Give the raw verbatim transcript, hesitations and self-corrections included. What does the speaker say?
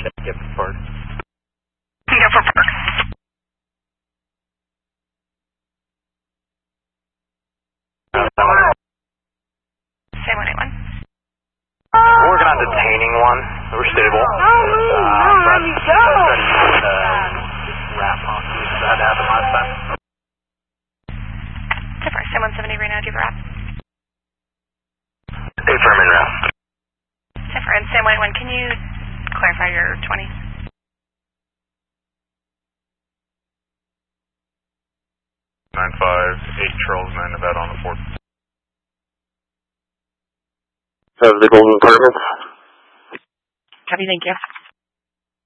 Check, get for park. Go for park. Say one eight one. We're working on detaining one. We're stable. Oh, uh, let me go! Wrap on. That happened last time. Different. Say one seventy right now. Do you have a wrap? Hey, Furman wrap. Different. Say one eight one. Can you clarify your twenty? nine five, eight Charles nine Nevada on the fourth. Of the Golden Apartments. Copy, thank you.